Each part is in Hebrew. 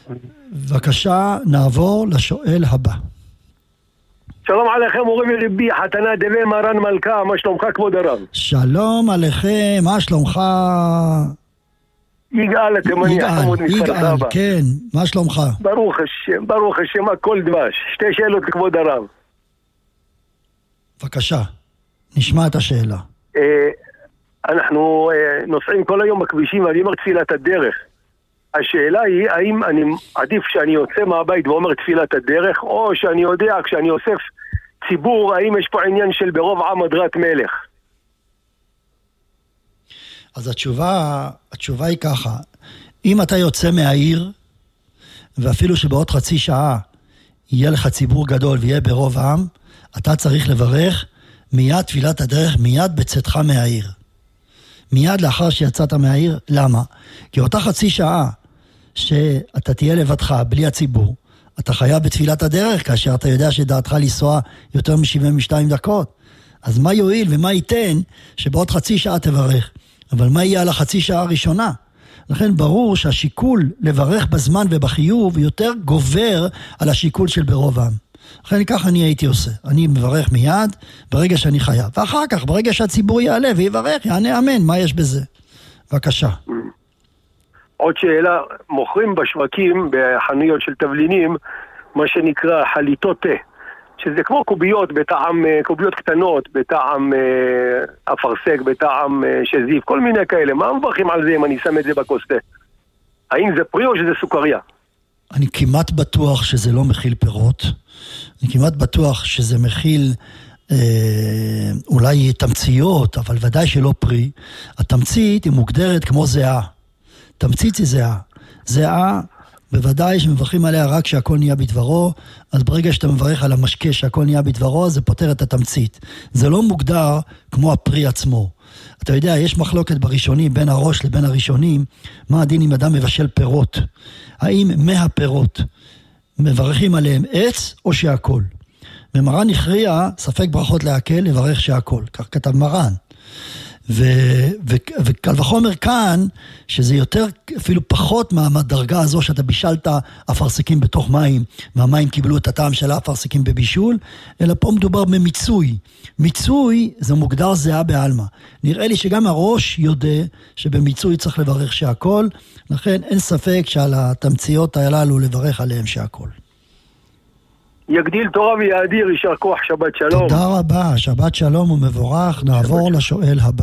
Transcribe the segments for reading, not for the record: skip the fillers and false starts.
בבקשה, נעבור לשואל הבא. שלום עליכם מורי ורבי, חתנה דבי מרן מלכה, מה שלומך כבוד הרב? שלום עליכם, מה שלומך? יגאל התימני, חמוד מכפר סבא. כן, מה שלומך? ברוך השם, הכל דבש. שתי שאלות לכבוד הרב. בבקשה, נשמע את השאלה. אנחנו נוסעים כל היום בכבישים ואני אומר תפילת הדרך. השאלה היא, האם אני עדיף שאני יוצא מהבית ואומר תפילת הדרך, או שאני יודע, כשאני אוסף ציבור, האם יש פה עניין של ברוב עם הדרת מלך? אז התשובה היא ככה, אם אתה יוצא מהעיר, ואפילו שבעוד חצי שעה יהיה לך ציבור גדול ויהיה ברוב עם, אתה צריך לברך מיד תפילת הדרך, מיד בצאתך מהעיר. מיד לאחר שיצאת מהעיר. למה? כי אותה חצי שעה שאתה תהיה לבדך בלי הציבור, אתה חייב בתפילת הדרך, כאשר אתה יודע שדעתך לנסוע יותר מ-72 דקות. אז מה יועיל ומה ייתן שבעוד חצי שעה תברך? אבל מה יהיה על החצי שעה הראשונה? לכן ברור שהשיקול לברך בזמן ובחיוב יותר גובר על השיקול של ברוב עם. לכן כך אני הייתי עושה. אני מברך מיד ברגע שאני חייב. ואחר כך, ברגע שהציבור יעלה ויברך, יענה אמן, מה יש בזה? בבקשה. עוד שאלה, מוכרים בשווקים, בחנויות של תבלינים, מה שנקרא חליטות תה, שזה כמו קוביות בטעם, קוביות קטנות, בטעם אפרסק, בטעם שזיף, כל מיני כאלה. מה מברכים על זה אם אני שם את זה בכוס תה? האם זה פרי או שזה סוכריה? אני כמעט בטוח שזה לא מכיל פירות. אני כמעט בטוח שזה מכיל אולי תמציות, אבל ודאי שלא פרי. התמצית היא מוגדרת כמו זהה. תמצית היא זהה. זהה, בוודאי שמברכים עליה רק שהכל נהיה בדברו, אז ברגע שאתה מברך על המשקה שהכל נהיה בדברו, זה פותר את התמצית. זה לא מוגדר כמו הפרי עצמו. אתה יודע, יש מחלוקת בראשונים, בין הראש לבין הראשונים, מה הדין אם אדם מבשל פירות? האם מהפירות מברכים עליהם עץ או שהכל? ומרן הכריע, ספק ברכות להקל, לברך שהכל. כך כתב מרן. וקל וחומר כאן, שזה יותר, אפילו פחות מהדרגה הזו שאתה בישלת אפרסקים בתוך מים, והמים קיבלו את הטעם של האפרסקים בבישול, אלא פה מדובר במיצוי. מיצוי זה מוגדר זהה בעלמא. נראה לי שגם הראש יודע שבמיצוי צריך לברך שהכל, לכן אין ספק שעל התמציות הללו לברך עליהם שהכל. יגדיל תורה ויאדיר, יישר כוח, שבת שלום. תודה רבה, שבת שלום ומבורך. נעבור לשואל הבא.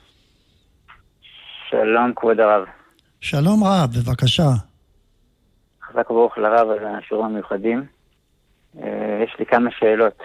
שלום כבוד הרב. שלום רב, בבקשה. חזק וברוך לרב על השיעורים המיוחדים. יש לי כמה שאלות.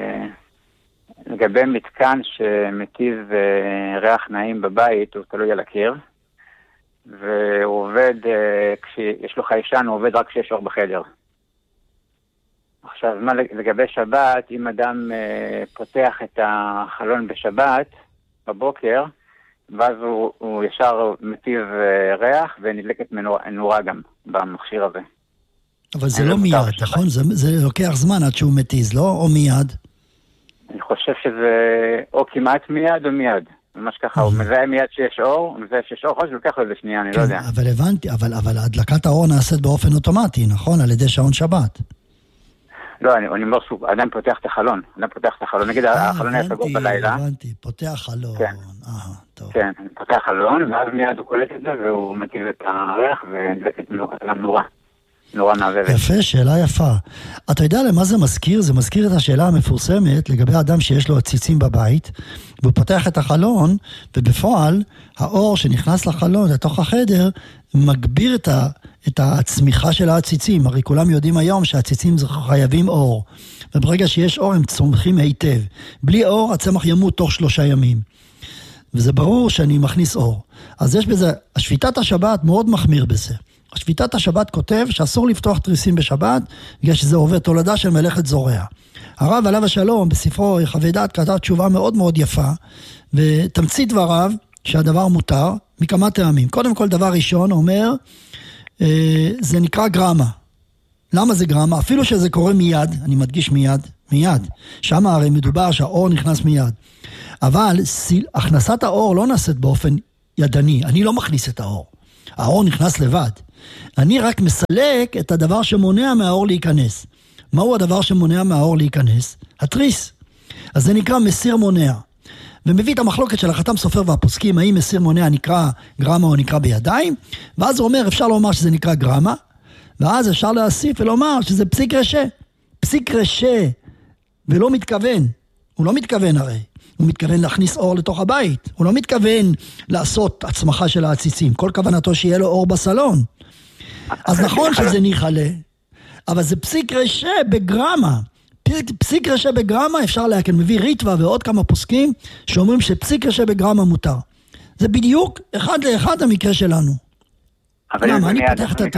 לגבי מתקן שמטיב ריח נעים בבית, הוא תלוי על הקיר, והוא עובד, כשיש לו חיישן, הוא עובד רק כשיש אור בחדר. עכשיו, מה לגבי שבת, אם אדם פותח את החלון בשבת, בבוקר, ואז הוא ישר מטיב ריח, ונדלקת נורה גם במכשיר הזה. אבל זה לא מיד, נכון? זה לוקח זמן עד שהוא מתיז, לא? או מיד? אני חושב שזה או כמעט מיד או מיד. ממש ככה, הוא מזהה מיד שיש אור, הוא מזהה שיש אור, חושב לוקח לו איזה שנייה, אני לא יודע. אבל הבנתי, אבל הדלקת האור נעשית באופן אוטומטי, נכון? על ידי שעון שבת. לא, אני אומר שוב, אדם פותח את החלון, נגיד החלון היה סגור בלילה. הבנתי, פותח חלון. טוב. כן, פותח חלון, ואז מיד הוא קולט את זה, והוא מטיב את הריח, ונדלקת נורה מעבבת. יפה, שאלה יפה. אתה יודע למה זה מזכיר? זה מזכיר את השאלה המפורסמת לגבי האדם שיש לו עציצים בבית, והוא פותח את החלון, ובפועל האור שנכנס לחלון לתוך החדר, מגביר את הצמיחה של העציצים. הרי כולם יודעים היום שהעציצים חייבים אור, וברגע שיש אור הם צומחים היטב. בלי אור הצמח ימות תוך 3 ימים, וזה ברור שאני מכניס אור. אז יש בזה, השביתת השבת מאוד מחמיר בזה. השביתת השבת כותב שאסור לפתוח תריסים בשבת, בגלל שזה עובד תולדה של מלאכת זורע. הרב עליו השלום בספרו יחווה דעת כתב תשובה מאוד מאוד יפה, ותמצית דבריו שהדבר מותר מכמה טעמים. קודם כל דבר ראשון אומר, זה נקרא גרמה. למה זה גרמה? אפילו שזה קורה מיד, אני מדגיש מיד. שם הרי מדובר שהאור נכנס מיד. אבל הכנסת האור לא נעשית באופן ידני, אני לא מכניס את האור. האור נכנס לבד. אני רק מסלק את הדבר שמונע מהאור להיכנס. מהו הדבר שמונע מהאור להיכנס? התריס. אז זה נקרא מסיר מונע. ומביא את המחלוקת של החתם סופר והפוסקים, האם מסיר מונע נקרא גרמה או נקרא בידיים, ואז הוא אומר, אפשר לומר שזה נקרא גרמה, ואז אפשר להוסיף ולומר שזה פסיק רשע. פסיק רשע, ולא מתכוון. הוא לא מתכוון הרי. הוא מתכוון להכניס אור לתוך הבית. הוא לא מתכוון לעשות עצמחה של העציצים. כל כוונתו שיהיה לו אור בסלון. אז נכון שזה ניחלה, אבל זה פסיק רשע בגרמה. פסיק רשע בגרמה אפשר להקל. מביא ריטווה ועוד כמה פוסקים שאומרים שפסיק רשע בגרמה מותר. זה בדיוק אחד לאחד המקרה שלנו. למה? אני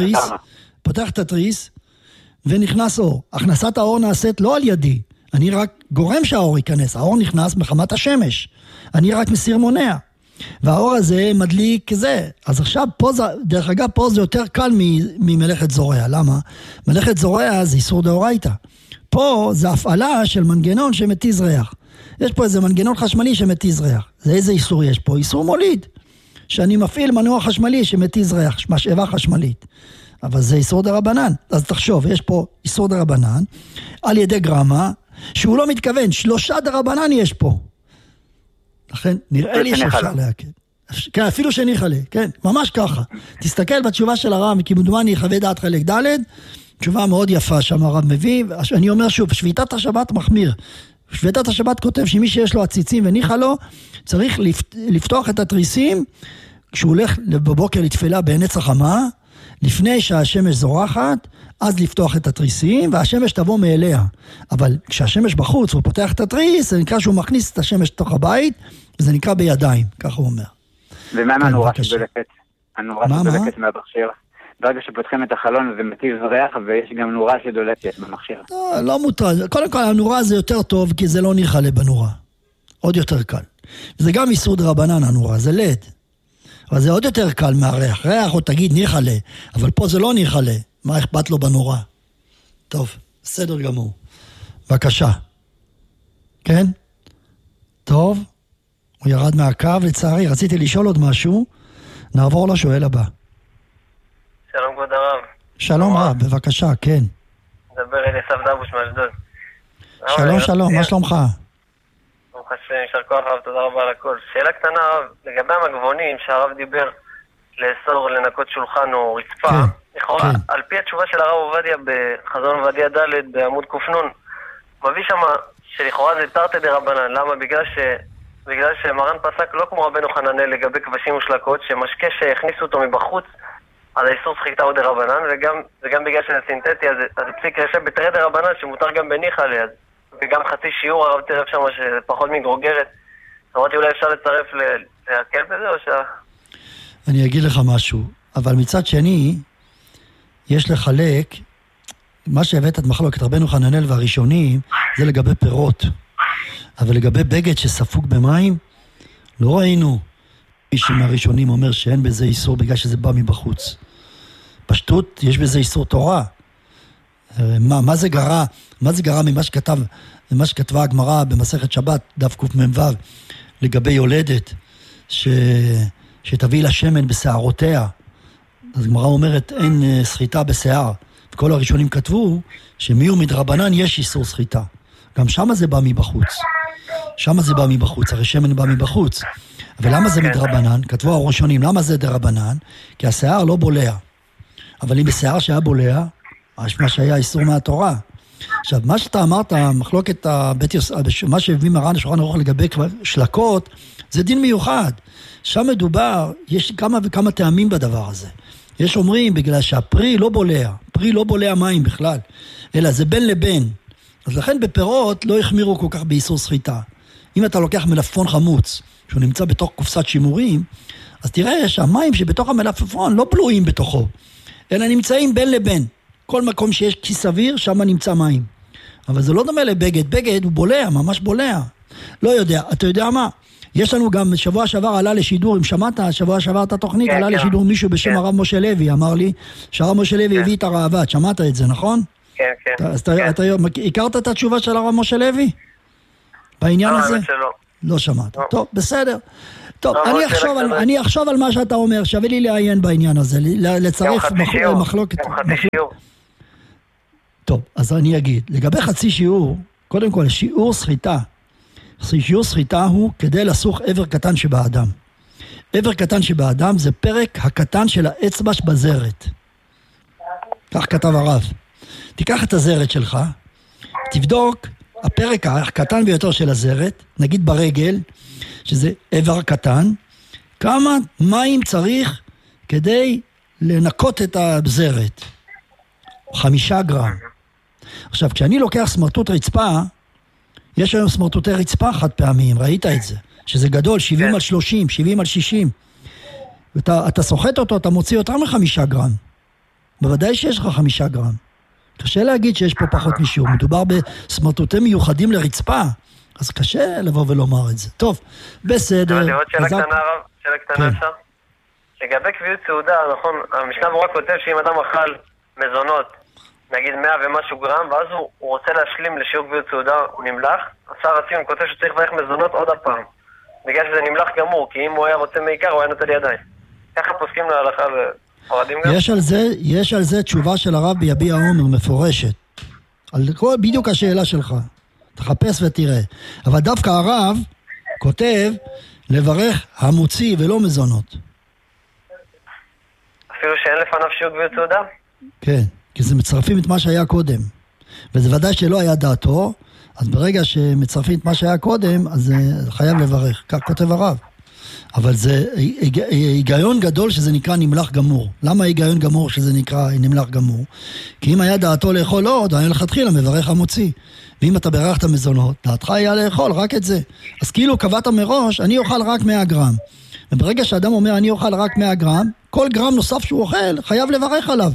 פותח את התריס ונכנס אור. הכנסת האור נעשית לא על ידי. אני רק גורם שהאור ייכנס. האור נכנס מחמת השמש. אני רק מסיר מונע. והאור הזה מדליק כזה. אז עכשיו פה זה, דרך אגב, פה זה יותר קל ממלאכת זורע. למה? מלאכת זורע זה איסור דאורייתא. פה זה הפעלה של מנגנון שמתיז ריח. יש פה איזה מנגנון חשמלי שמתיז ריח. זה איזה איסור יש פה? איסור מוליד. שאני מפעיל מנוע חשמלי שמתיז ריח, משאבה חשמלית. אבל זה איסור דרבנן. אז תחשוב, יש פה איסור דרבנן, על ידי גרמה, שהוא לא מתכוון, 3 דרבנן יש פה. לכן, נראה לי שאפשר להקל. כן, אפילו שניחלה, כן, ממש ככה. תסתכל בתשובה של הרב, כמדומני חווה דעת חלק ד', תשובה מאוד יפה שם הרב מביא, אני אומר שוב, שביתת השבת מחמיר. שביתת השבת כותב שמי שיש לו עציצים וניחה לו, צריך לפתוח את התריסים, כשהוא הולך בבוקר לתפילה בענץ החמה, לפני שהשמש זורחת, אז לפתוח את התריסים, והשמש תבוא מאליה. אבל כשהשמש בחוץ, הוא פותח את התריס, זה נקרא שהוא מכניס את השמש לתוך הבית, וזה נקרא בידיים, ככה הוא אומר. ומה עם הנורה שדולקת? הנורה שדולקת מהמכשיר? ברגע שפותחים את החלון זה מתיז ריח, ויש גם נורה שדולקת במכשיר. לא מוטרד. קודם כל, הנורה זה יותר טוב, כי זה לא ניחלה בנורה. עוד יותר קל. וזה גם איסור דרבנן הנורה, זה לד. אבל זה עוד יותר קל מהריח. ריח או תגיד ניחלה, אבל פה זה לא ניחלה. מה אכפת לו בנורה? טוב, בסדר גמור. בבקשה. כן? טוב. הוא ירד מהקו, לצערי. רציתי לשאול עוד משהו. נעבור לשואל הבא. שלום כבוד הרב. שלום רב, בבקשה, כן. מדבר אליסף דבוש מאשדוד. שלום, שלום, מה שלומך? ברוך השם, יישר כוח הרב, תודה רבה על הכל. שאלה קטנה הרב, לגבי המגבונים שהרב דיבר לאסור לנקות שולחן או רצפה, לכאורה, על פי התשובה של הרב עובדיה בחזון עובדיה ד' בעמוד קופנון, מביא שם שלכאורה זה תרתי דרבנן. למה? בגלל שמרן פסק לא כמו רבנו חננאל לגבי כבשים ושלקות, שמשקה שהכניסו אותו מבחוץ על האיסור סחיטה או דרבנן, וגם בגלל שזה סינתטי, אז פסיק רשע בתרי דרבנן שמותר גם בניחלה, וגם חצי שיעור הרב תראה שם שזה פחות מגרוגרת. אמרתי אולי אפשר לצרף להקל בזה או אני אגיד לך משהו, אבל מצד שני, יש לחלק, מה שהבאת את מחלוקת רבנו חננאל והראשונים, זה לגבי פירות. אבל לגבי בגד שספוג במים, לא ראינו מישהו מהראשונים אומר שאין בזה איסור בגלל שזה בא מבחוץ. פשטות, יש בזה איסור תורה. מה זה גרע? מה זה גרע ממה שכתבה הגמרא במסכת שבת, דף קמ"ו, לגבי יולדת, שתביא לה שמן בשערותיה. אז הגמרא אומרת, אין סחיטה בשיער. וכל הראשונים כתבו שמיהו מדרבנן יש איסור סחיטה. גם שמה זה בא מבחוץ. שמה זה בא מבחוץ, הרי שמן בא מבחוץ. אבל למה זה מדרבנן? כתבו הראשונים, למה זה דרבנן? כי השיער לא בולע. אבל אם בשיער שהיה בולע, מה שהיה איסור מהתורה. עכשיו, מה שאתה אמרת, מחלוקת מה שהביא מרן השולחן ערוך לגבי שלקות, זה דין מיוחד. שם מדובר, יש כמה וכמה טעמים בדבר הזה. יש אומרים, בגלל שהפרי לא בולע, פרי לא בולע מים בכלל, אלא זה בין לבין. אז לכן בפירות לא החמירו כל כך באיסור סחיטה. אם אתה לוקח מלפפון חמוץ, שהוא נמצא בתוך קופסת שימורים, אז תראה שהמים שבתוך המלפפון לא בלועים בתוכו, אלא נמצאים בין לבין. כל מקום שיש כיס אוויר, שם נמצא מים. אבל זה לא דומה לבגד. בגד הוא בולע, ממש בולע. לא יודע, אתה יודע מה? יש לנו גם, שבוע שעבר עלה לשידור, אם שמעת, שבוע שעבר את התוכנית, עלה לשידור מישהו בשם הרב משה לוי, אמר לי, שהרב משה לוי הביא את הרעבת, שמעת את זה, נכון? כן, כן. אז אתה הכרת את התשובה של הרב משה לוי? בעניין הזה? לא שמעת. טוב, בסדר. טוב, אני אחשוב על מה שאתה אומר, שווה לי לעיין בעניין הזה, לצרף מחלוקת. טוב, אז אני אגיד, לגבי חצי שיעור, קודם כל, שיעור סחיטה הוא כדי לסוך עבר קטן שבאדם. עבר קטן שבאדם זה פרק הקטן של האצבע בזרת. כך כתב הרב. תיקח את הזרת שלך, תבדוק הפרק הקטן ביותר של הזרת, נגיד ברגל, שזה עבר קטן, כמה מים צריך כדי לנקות את הזרת? 5 גרם. עכשיו, כשאני לוקח סמרטוט רצפה, יש היום סמרטוטי רצפה חד פעמיים, ראית את זה, שזה גדול, 70 על 30, 70 על 60. אתה סוחט אותו, אתה מוציא יותר מ5 גרם. בוודאי שיש לך 5 גרם. קשה להגיד שיש פה פחות משיעור. מדובר בסמרטוטי מיוחדים לרצפה, אז קשה לבוא ולומר את זה. טוב, בסדר. עוד שאלה קטנה אפשר? לגבי קביעות סעודה, נכון, המשנה ברורה כותב שאם אדם אכל מזונות, נגיד 100 ומשהו גרם, ואז הוא רוצה להשלים לשיעור קביעות סעודה, הוא נמלח, השר הציון כותב שצריך לברך מזונות עוד הפעם. בגלל שזה נמלח גמור, כי אם הוא היה רוצה מעיקר, הוא היה נוטל ידיים. ככה פוסקים להלכה וחרדים גם? יש על זה תשובה של הרב ביביע עומר מפורשת. על כל בדיוק השאלה שלך. תחפש ותראה. אבל דווקא הרב כותב לברך המוציא ולא מזונות. אפילו שאין לפניו שיעור קביעות סעודה? כן, כי זה מצרפים את מה שהיה קודם. וזה ודאי שלא היה דעתו, אז ברגע שמצרפים את מה שהיה קודם, אז חייב לברך. כך כותב הרב. אבל זה היגיון גדול שזה נקרא נמלח גמור. למה היגיון גמור שזה נקרא נמלח גמור? כי אם היה דעתו לאכול עוד, היה לכתחילה מברך המוציא. ואם אתה ברכת מזונות, דעתך היה לאכול רק את זה. אז כאילו קבעת מראש, אני אוכל רק 100 גרם. וברגע שאדם אומר אני אוכל רק 100 גרם, כל גרם נוסף שהוא אוכל, חייב לברך עליו.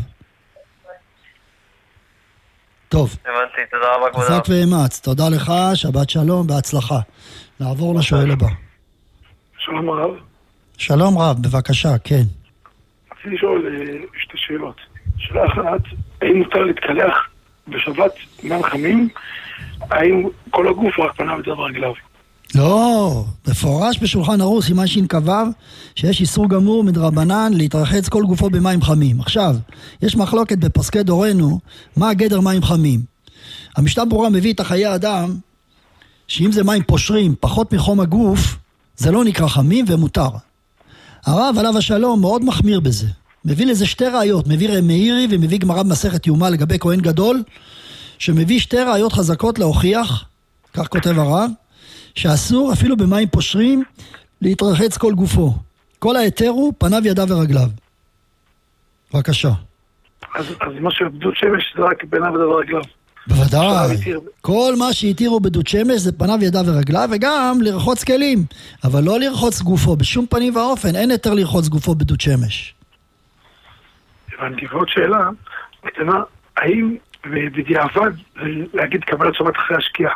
טוב. הבנתי, תודה רבה כבודה. חזק ואמץ, תודה לך, שבת שלום, בהצלחה. נעבור לשואל הבא. שלום רב. שלום רב, בבקשה, כן. רציתי לשאול 2 שאלות. שאלה אחת, האם מותר להתקלח בשבת מים חמים? האם כל הגוף רק פניו וידיו ורגליו? לא, מפורש בשולחן ערוך סימן ש"כ"ו שיש איסור גמור מדרבנן להתרחץ כל גופו במים חמים. עכשיו, יש מחלוקת בפסקי דורנו מה הגדר מים חמים. המשנה ברורה מביא את חיי אדם שאם זה מים פושרים פחות מחום הגוף, זה לא נקרא חמים ומותר. הרב עליו השלום מאוד מחמיר בזה. מביא לזה 2 ראיות, מביא מאירי ומביא גמרא במסכת יומא לגבי כהן גדול, שמביא 2 ראיות חזקות להוכיח, כך כותב הרב, שאסור אפילו במים פושרים להתרחץ כל גופו. כל היתר הוא פניו, ידיו ורגליו. בבקשה. אז מה שבדוד שמש זה רק פניו, ידיו ורגליו. בוודאי. כל מה שהתירו בדוד שמש זה פניו, ידיו ורגליו, וגם לרחוץ כלים. אבל לא לרחוץ גופו, בשום פנים ואופן. אין יותר לרחוץ גופו בדוד שמש. הבנתי, ועוד שאלה, קטנה, האם בדיעבד להגיד קבלת שבת אחרי השקיעה?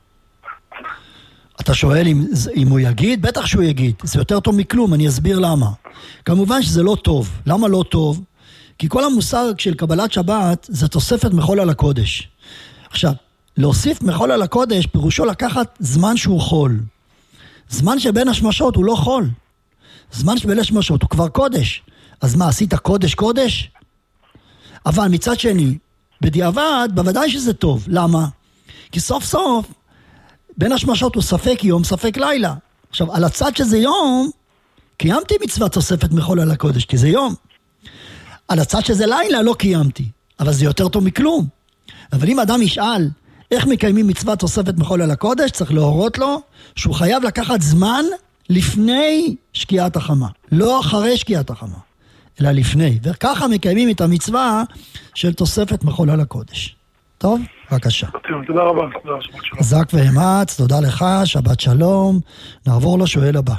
אתה שואל אם הוא יגיד? בטח שהוא יגיד. זה יותר טוב מכלום, אני אסביר למה. כמובן שזה לא טוב. למה לא טוב? כי כל המושג של קבלת שבת זה תוספת מחול על הקודש. עכשיו, להוסיף מחול על הקודש פירושו לקחת זמן שהוא חול. זמן שבין השמשות הוא לא חול. זמן שבין השמשות הוא כבר קודש. אז מה, עשית קודש קודש? אבל מצד שני, בדיעבד, בוודאי שזה טוב. למה? כי סוף סוף, בין השמשות הוא ספק יום, ספק לילה. עכשיו, על הצד שזה יום, קיימתי מצוות תוספת מחול על הקודש, כי זה יום. על הצד שזה לילה לא קיימתי, אבל זה יותר טוב מכלום. אבל אם אדם ישאל איך מקיימים מצוות תוספת מחול על הקודש, צריך להורות לו שהוא חייב לקחת זמן לפני שקיעת החמה. לא אחרי שקיעת החמה, אלא לפני. וככה מקיימים את המצווה של תוספת מחול על הקודש. טוב? בבקשה. תודה רבה. חזק ואמץ, תודה לך, שבת שלום. נעבור לשואל הבא.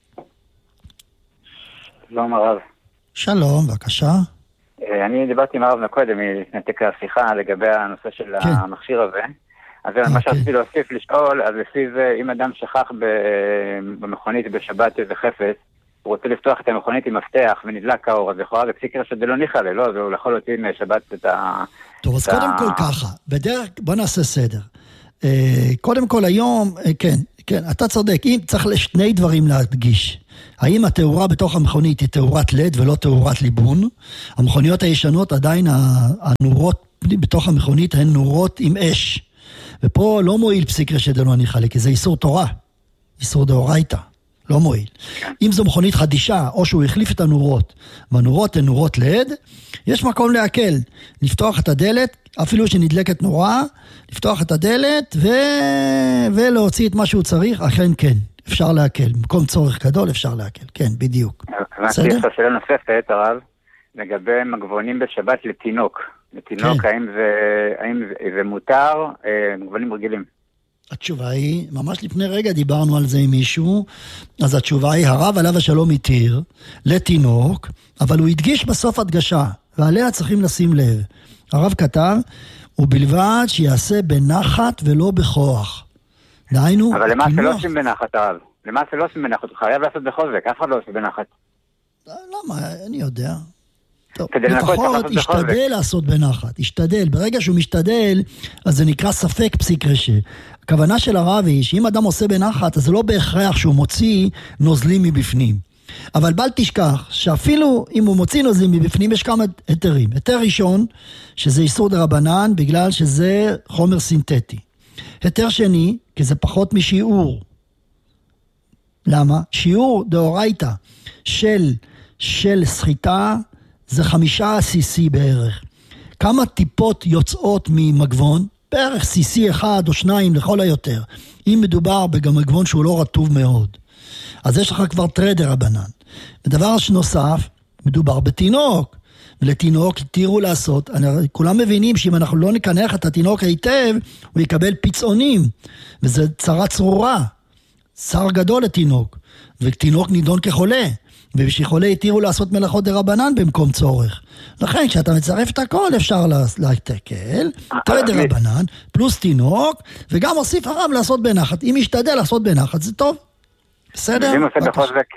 שלום הרב. שלום, בבקשה. אני דיברתי עם הרב מקודם, נתק השיחה לגבי הנושא של המכשיר הזה. אז מה שרציתי להוסיף לשאול, אז לפי זה, אם אדם שכח במכונית בשבת איזה חפץ, הוא רוצה לפתוח את המכונית עם מפתח ונדלק האור, אז יכולה בפסיקר שזה לא ניחלה, לא? והוא יכול להוציא משבת את ה... טוב, אז קודם כל ככה, בוא נעשה סדר. קודם כל היום, כן, כן, אתה צודק. אם צריך לשני דברים להדגיש. האם התאורה בתוך המכונית היא תאורת לד ולא תאורת ליבון? המכוניות הישנות עדיין הנורות בתוך המכונית הן נורות עם אש. ופה לא מועיל פסיק רשת דלא ניחא, כי זה איסור תורה. איסור דאורייתא. לא מועיל. אם זו מכונית חדישה, או שהוא החליף את הנורות, והנורות הן נורות לד, יש מקום להקל. לפתוח את הדלת, אפילו שנדלקת נורה, לפתוח את הדלת ולהוציא את מה שהוא צריך, אכן כן, אפשר להקל. במקום צורך גדול אפשר להקל. כן, בדיוק. בסדר? יש שאלה נוספת, הרב, לגבי מגבונים בשבת לתינוק. לתינוק, כן. האם זה מותר, מגבונים רגילים? התשובה היא, ממש לפני רגע דיברנו על זה עם מישהו, אז התשובה היא, הרב עליו השלום התיר לתינוק, אבל הוא הדגיש בסוף הדגשה, ועליה צריכים לשים לב. הרב כתב, ובלבד שיעשה בנחת ולא בכוח. דהיינו, אבל למה שלא עושים בנחת, הרב? למה שלא עושים בנחת? הוא חייב לעשות בחוזק, אף אחד לא עושה בנחת. למה? אני יודע. טוב, לפחות ישתדל לעשות בנחת, ישתדל. ברגע שהוא משתדל, אז זה נקרא ספק פסיק רשע. הכוונה של הרב היא שאם אדם עושה בנחת, אז זה לא בהכרח שהוא מוציא נוזלים מבפנים. אבל בל תשכח שאפילו אם הוא מוציא נוזלים מבפנים, יש כמה היתרים. היתר ראשון, שזה איסור דרבנן, בגלל שזה חומר סינתטי. היתר שני, כי זה פחות משיעור. למה? שיעור דאורייתא של סחיטה, זה 5 cc בערך. כמה טיפות יוצאות ממגבון? בערך cc 1 או 2 לכל היותר. אם מדובר במגבון שהוא לא רטוב מאוד. אז יש לך כבר טרדר רבנן. ודבר נוסף, מדובר בתינוק. ולתינוק התירו לעשות, כולם מבינים שאם אנחנו לא נקנח את התינוק היטב, הוא יקבל פיצעונים. וזה צרה צרורה. צער גדול לתינוק. ותינוק נידון כחולה. ובשביל חולה התירו לעשות מלאכות דרבנן במקום צורך. לכן, כשאתה מצרף את הכל, אפשר להתקל, טרדר רבנן, פלוס תינוק, וגם הוסיף הרב לעשות בנחת. אם ישתדל לעשות בנחת, זה טוב. בסדר? אם עושה בחוזק,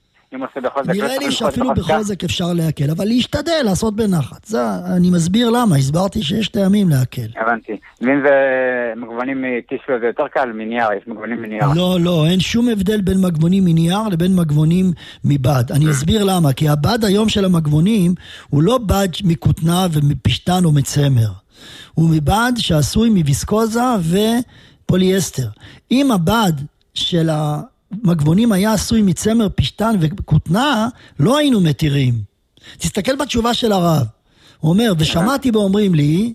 נראה לי שאפילו בחוזק אפשר להקל, אבל להשתדל לעשות בנחת. זה, אני מסביר למה, הסברתי שיש טעמים להקל. הבנתי. ואם זה מגבונים מטישו, זה יותר קל מנייר, יש מגבונים מנייר. לא, אין שום הבדל בין מגבונים מנייר לבין מגבונים מבד. אני אסביר למה, כי הבד היום של המגבונים הוא לא בד מכותנה ומפשטן או מצמר. הוא מבד שעשוי מוויסקוזה ופוליאסטר. אם הבד של מגבונים היה עשוי מצמר, פשטן וכותנה, לא היינו מתירים. תסתכל בתשובה של הרב. הוא אומר, ושמעתי באומרים לי,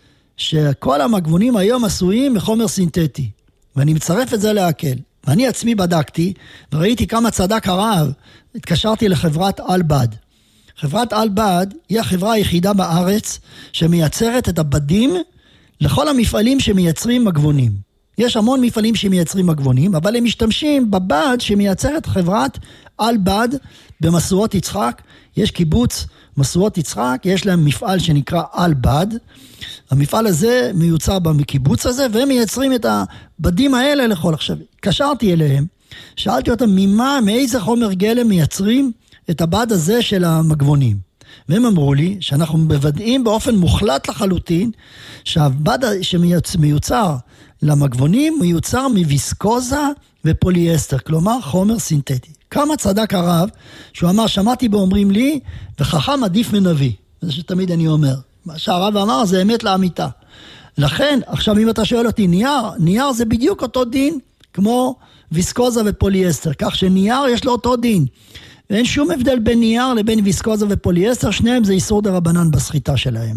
שכל המגבונים היום עשויים מחומר סינתטי. ואני מצרף את זה להקל. ואני עצמי בדקתי, וראיתי כמה צדק הרב, התקשרתי לחברת אלבד. חברת אלבד היא החברה היחידה בארץ, שמייצרת את הבדים, לכל המפעלים שמייצרים מגבונים. יש המון מפעלים שמייצרים מגבונים, אבל הם משתמשים בבד שמייצרת חברת אלבד במסורות יצחק. יש קיבוץ מסורות יצחק, יש להם מפעל שנקרא אלבד. המפעל הזה מיוצר בקיבוץ הזה, והם מייצרים את הבדים האלה לכל. עכשיו, קשרתי אליהם, שאלתי אותם מאיזה חומר גלם מייצרים את הבד הזה של המגבונים. והם אמרו לי שאנחנו מוודאים באופן מוחלט לחלוטין, שהבד שמיוצר למגבונים מיוצר מוויסקוזה ופוליאסטר, כלומר חומר סינתטי. כמה צדק הרב, שהוא אמר, שמעתי באומרים לי, וחכם עדיף מנביא. זה שתמיד אני אומר. מה שהרב אמר זה אמת לאמיתה. לכן, עכשיו אם אתה שואל אותי, נייר זה בדיוק אותו דין, כמו ויסקוזה ופוליאסטר, כך שנייר יש לו אותו דין. ואין שום הבדל בין נייר לבין ויסקוזה ופוליאסטר, שניהם זה איסור דרבנן בסחיטה שלהם.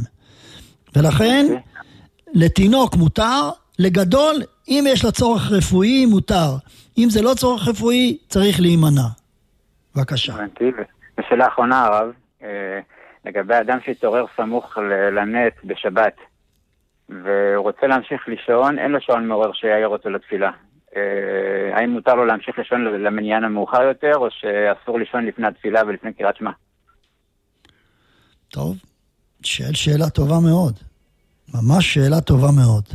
ולכן, לתינוק מותר, לגדול, אם יש לו צורך רפואי, מותר. אם זה לא צורך רפואי, צריך להימנע. בבקשה. ושאלה האחרונה, הרב, לגבי אדם שהתעורר סמוך לנט בשבת, והוא רוצה להמשיך לישון, אין לו שעון מעורר שיעיר אותו לתפילה. האם מותר לו להמשיך לישון למניין המאוחר יותר, או שאסור לישון לפני התפילה ולפני קריאת שמע? טוב, שאלה טובה מאוד. ממש שאלה טובה מאוד.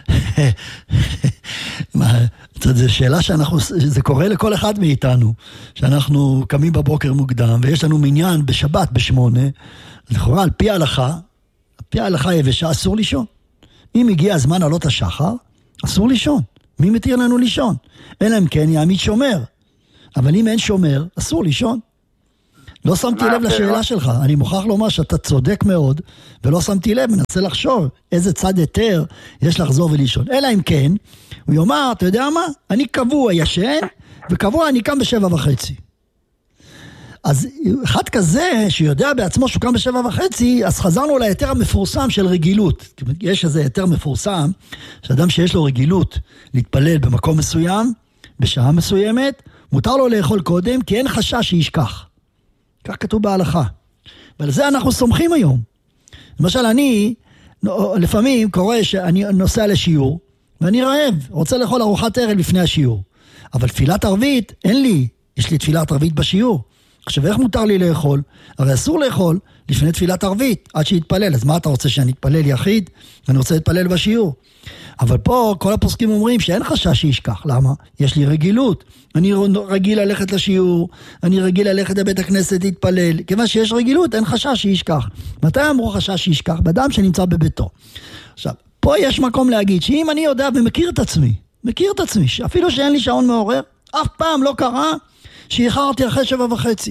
זו שאלה זה קורה לכל אחד מאיתנו, שאנחנו קמים בבוקר מוקדם, ויש לנו מניין בשבת ב8, לכאורה על פי ההלכה יבשה, אסור לישון. אם הגיע הזמן עלות השחר, אסור לישון. מי מתיר לנו לישון? אלא אם כן יעמיד שומר. אבל אם אין שומר, אסור לישון. לא שמתי לב לשאלה שלך. אני מוכרח לומר שאתה צודק מאוד, ולא שמתי לב, מנסה לחשוב איזה צד יותר יש לחזור ולישון. אלא אם כן, הוא יאמר, אתה יודע מה? אני קבוע ישן, וקבוע אני קם ב7:30. אז אחד כזה שיודע בעצמו שהוא קם ב7:30, אז חזרנו ליתר המפורסם של רגילות. יש איזה יתר מפורסם, שאדם שיש לו רגילות להתפלל במקום מסוים, בשעה מסוימת, מותר לו לאכול קודם, כי אין חשש שישכח. כך כתוב בהלכה. ועל זה אנחנו סומכים היום. למשל, אני לפעמים קורא שאני נוסע לשיעור, ואני רעב, רוצה לאכול ארוחת ערב לפני השיעור. אבל תפילת ערבית, אין לי. יש לי תפילת ערבית בשיעור. עכשיו, איך מותר לי לאכול? הרי אסור לאכול לפני תפילת ערבית, עד שיתפלל. אז מה אתה רוצה, שאני אתפלל יחיד? אני רוצה להתפלל בשיעור. אבל פה כל הפוסקים אומרים שאין חשש שישכח. למה? יש לי רגילות. אני רגיל ללכת לשיעור, אני רגיל ללכת לבית הכנסת להתפלל. כיוון שיש רגילות, אין חשש שישכח. מתי אמרו חשש שישכח? באדם שנמצא בביתו. עכשיו, פה יש מקום להגיד שאם אני יודע ומכיר את עצמי, אפילו שאין לי שעון מעורר, אף פעם לא קרה שאיחרתי אחרי 7:30.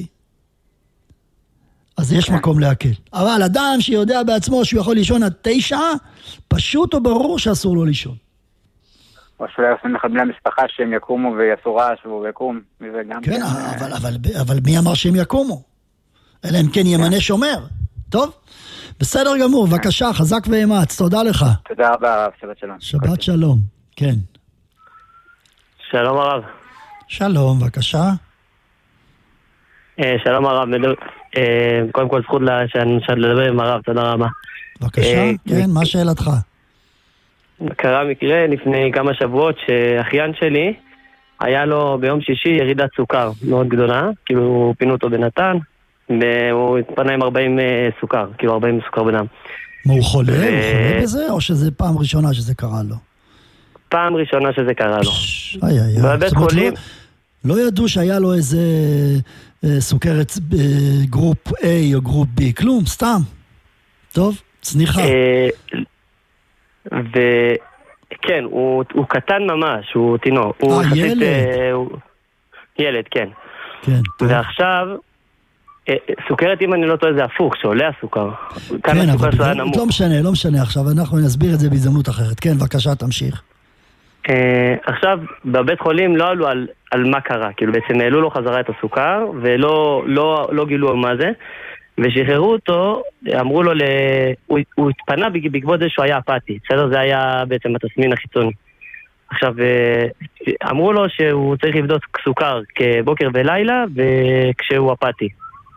אז יש מקום להקל. אבל אדם שיודע בעצמו שהוא יכול לישון עד 9, פשוט או ברור שאסור לו לישון. או שאולי עושים לך בני המשפחה שהם יקומו ויעשו רעש והוא יקום. כן, אבל מי אמר שהם יקומו? אלא אם כן ימנה שומר. טוב? בסדר גמור, בבקשה, חזק ואמץ, תודה לך. תודה רבה הרב, שבת שלום. שבת שלום, כן. שלום הרב. שלום, בבקשה. שלום הרב, קודם כל זכות לדבר עם הרב, תודה רבה. בבקשה, כן, מה שאלתך? קרה מקרה לפני כמה שבועות שאחיין שלי היה לו ביום שישי ירידת סוכר מאוד גדולה, כאילו פינו אותו בנתן והוא התפנה עם 40 סוכר, כאילו 40 סוכר בדם. מה, הוא חולה? הוא חולה בזה או שזה פעם ראשונה שזה קרה לו? פעם ראשונה שזה קרה לו. בבית חולים לא ידעו שהיה לו איזה סוכרת גרופ A או גרופ B, כלום, סתם. טוב, צניחה. וכן, הוא קטן ממש, הוא תינוק. ילד. ילד, כן. כן. ועכשיו, סוכרת, אם אני לא טועה, זה הפוך, שעולה הסוכר. כן, אבל לא משנה עכשיו, אנחנו נסביר את זה בהזדמנות אחרת. כן, בבקשה, תמשיך. עכשיו, בבית חולים לא עלו על מה קרה, כאילו בעצם העלו לו חזרה את הסוכר, ולא גילו מה זה, ושחררו אותו, אמרו לו, הוא התפנה בעקבות זה שהוא היה אפאתי, בסדר? זה היה בעצם התסמין החיצוני. עכשיו, אמרו לו שהוא צריך לבדוק סוכר כבוקר ולילה, וכשהוא אפאתי.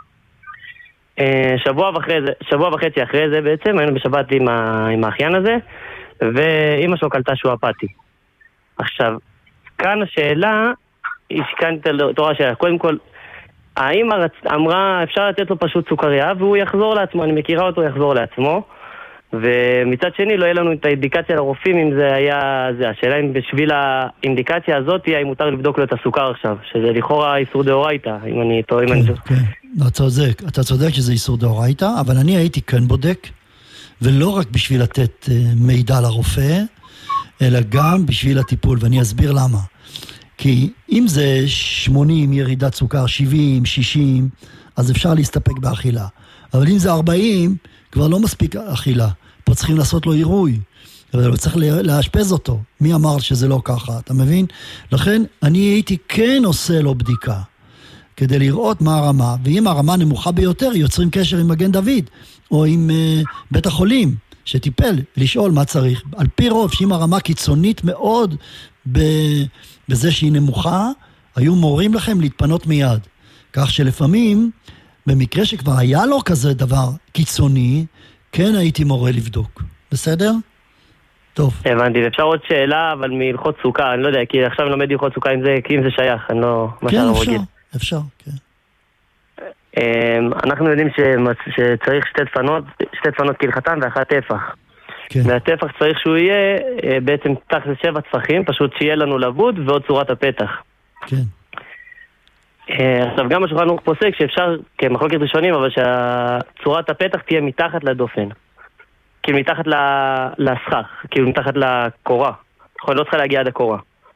שבוע וחצי אחרי זה בעצם, היינו בשבת עם האחיין הזה, ואמא שלו קלטה שהוא אפאתי. עכשיו, כאן השאלה, כאן תורה שאלה, קודם כל, האמא אמרה, אפשר לתת לו פשוט סוכריה, והוא יחזור לעצמו, אני מכירה אותו, יחזור לעצמו, ומצד שני לא יהיה לנו את האינדיקציה לרופאים אם זה היה זה. השאלה אם בשביל האינדיקציה הזאת, האם מותר לבדוק לו את הסוכר עכשיו, שזה לכאורה איסור דאורייתא, אם אני טועה. כן, אתה צודק שזה איסור דאורייתא, אבל אני הייתי כן בודק, ולא רק בשביל לתת מידע לרופא, אלא גם בשביל הטיפול, ואני אסביר למה. כי אם זה 80 ירידת סוכר, 70, 60, אז אפשר להסתפק באכילה. אבל אם זה 40, כבר לא מספיק אכילה. פה צריכים לעשות לו עירוי. אבל צריך להשפז אותו. מי אמר שזה לא ככה, אתה מבין? לכן אני הייתי כן עושה לו בדיקה, כדי לראות מה הרמה, ואם הרמה נמוכה ביותר, יוצרים קשר עם מגן דוד, או עם בית החולים, שטיפל, לשאול מה צריך. על פי רוב, שאם הרמה קיצונית מאוד בזה שהיא נמוכה, היו מורים לכם להתפנות מיד. כך שלפעמים, במקרה שכבר היה לו כזה דבר קיצוני, כן הייתי מורה לבדוק. בסדר? טוב. הבנתי, אפשר עוד שאלה, אבל מלכות סוכה, אני לא יודע, כי עכשיו אני לומד ללכות סוכה אם זה שייך, אני לא... כן, אפשר, כן. אנחנו יודעים שצריך שתי דפנות כהלכתן ואחת טפח. כן. והטפח צריך שהוא יהיה בעצם תחת 7 טפחים, פשוט שיהיה לנו לבוד ועוד צורת הפתח. כן. עכשיו גם השולחן ערוך פוסק שאפשר, כמחלוקת ראשונים, אבל שצורת הפתח תהיה מתחת לדופן. כאילו מתחת לסכך, כאילו מתחת לקורה. נכון, לא צריכה להגיע עד הקורה.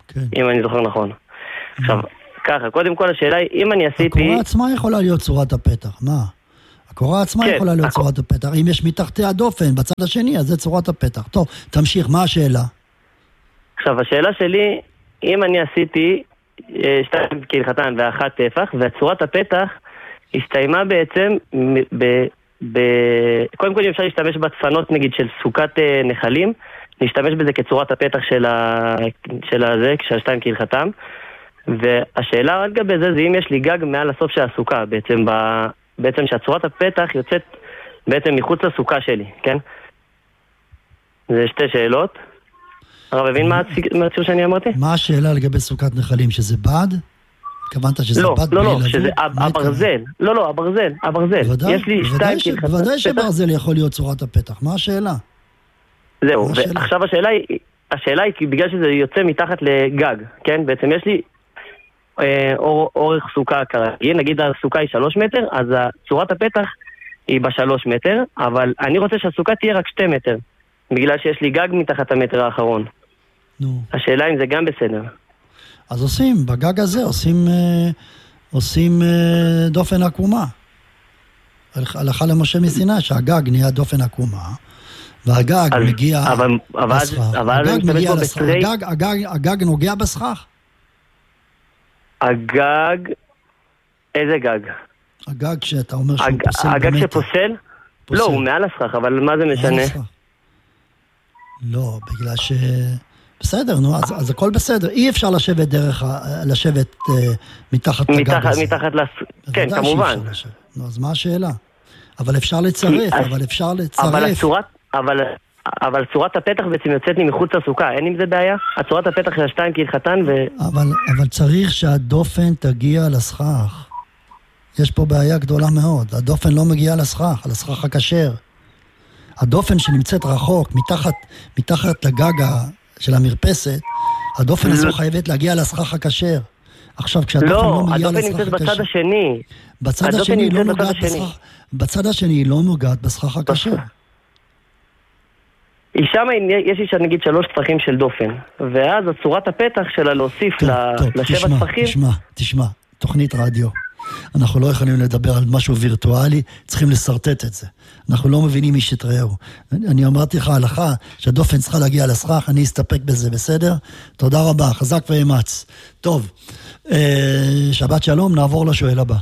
אם אני זוכר נכון. עכשיו, ככה, קודם כל השאלה היא, אם אני עשיתי... הקורה עצמה יכולה להיות צורת הפתח, מה? הקורה עצמה יכולה להיות צורת הפתח. אם יש מתחתי הדופן בצד השני, אז זה צורת הפתח. טוב, תמשיך, מה השאלה? עכשיו, השאלה שלי, אם אני עשיתי 2 כהלכתן ו1 טפח, והצורת הפתח הסתיימה בעצם קודם כל אם אפשר להשתמש בדפנות נגיד של סוכת נחלים, להשתמש בזה כצורת הפתח של 2 כהלכתם, והשאלה רק לגבי זה אם יש לי גג מעל הסוף של הסוכה, בעצם שהצורת הפתח יוצאת בעצם מחוץ לסוכה שלי, כן? זה 2 שאלות. הרב הבין מה הציור שאני אמרתי? מה השאלה לגבי סוכת נחלים? שזה בד? התכוונת שזה בד בלי לזוז? לא, שזה הברזל. לא, הברזל. יש לי 2 כהלכתן. בוודאי שברזל יכול להיות צורת הפתח. מה השאלה? זהו, ועכשיו השאלה היא כי בגלל שזה יוצא מתחת לגג, כן? בעצם יש לי אורך סוכה כרגיל, נגיד הסוכה היא 3 מטר, אז צורת הפתח היא ב3 מטר, אבל אני רוצה שהסוכה תהיה רק 2 מטר, בגלל שיש לי גג מתחת המטר האחרון. השאלה אם זה גם בסדר. אז בגג הזה עושים דופן עקומה. הלכה למשה מסיני שהגג נהיה דופן עקומה, והגג מגיע בסכך. הגג נוגע בסכך? הגג, איזה גג? הגג שאתה אומר שהוא פוסל. הגג שפוסל? לא, הוא מעל הסכך, אבל מה זה משנה? לא, בגלל ש... בסדר, נו, אז הכל בסדר. אי אפשר לשבת מתחת לגג הזה. כן, כמובן. נו, אז מה השאלה? אבל אפשר לצרף, אבל צורת הפתח בעצם יוצאת לי מחוץ לסוכה, אין עם זה בעיה? הצורת הפתח של 2 כהלכתן אבל צריך שהדופן תגיע לסכך. יש פה בעיה גדולה מאוד. הדופן לא מגיע לסכך, לסכך הכשר. הדופן שנמצאת רחוק, מתחת לגג של המרפסת, הדופן הזו חייבת להגיע לסכך הכשר. עכשיו, כשהדופן לא מגיע לסכך הכשר... לא, הדופן נמצאת בצד השני. בצד השני היא לא נוגעת בסכך הכשר. שם יש לי נגיד 3 טפחים של דופן, ואז הצורת הפתח שלה להוסיף לשבע טפחים... תשמע, תוכנית רדיו. אנחנו לא יכולים לדבר על משהו וירטואלי, צריכים לסרטט את זה. אנחנו לא מבינים איש את רעהו. אני אמרתי לך הלכה שהדופן צריכה להגיע לסכך, אני אסתפק בזה, בסדר? תודה רבה, חזק ואמץ. טוב, שבת שלום, נעבור לשואל הבא.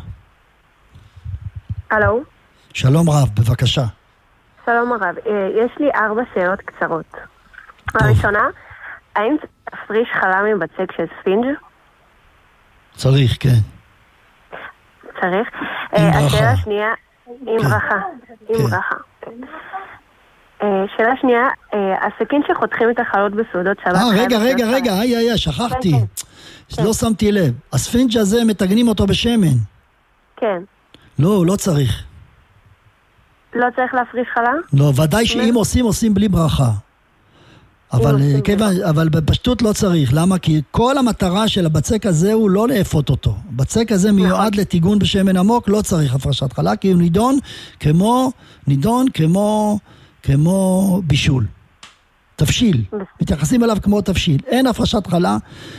הלו? שלום רב, בבקשה. שלום הרב, יש לי 4 שאלות קצרות. הראשונה, האם תפריש חלב עם בצק של ספינג'? צריך, כן. צריך. השאלה השנייה, עם ברכה. עם ברכה. שאלה שנייה, הסכין שחותכים את החלות בסעודות שבת... רגע, שכחתי. לא שמתי לב. הספינג' הזה מתגנים אותו בשמן. כן. לא, לא צריך. לא צריך להפריש חלב? לא, ודאי שאם עושים בלי ברכה. אבל בפשטות לא צריך. למה? כי כל המטרה של הבצק הזה הוא לא לאפות אותו. הבצק הזה מיועד לתיגון בשמן עמוק, לא צריך הפרשת חלה, כי הוא נידון כמו בישול. תבשיל. מתייחסים אליו כמו תבשיל. אין הפרשת חלה.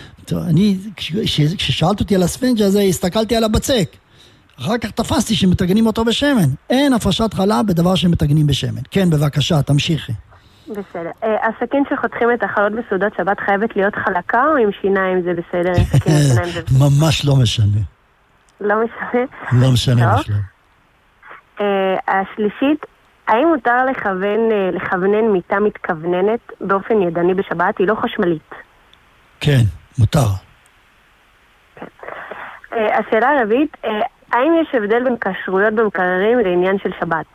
כששאלת אותי על הספינג' הזה, הסתכלתי על הבצק. אחר כך תפסתי שמתגנים אותו בשמן. אין הפרשת חלה בדבר שמתגנים בשמן. כן, בבקשה, תמשיכי. בסדר. הסכין שחותכים את החלות בסעודות שבת חייבת להיות חלקה או עם שיניים זה בסדר? ממש לא משנה. לא משנה? לא משנה בכלל. השלישית, האם מותר לכוונן מיטה מתכווננת באופן ידני בשבת? היא לא חשמלית. כן, מותר. השאלה הרביעית, האם יש הבדל בין כשרויות במקררים לעניין של שבת?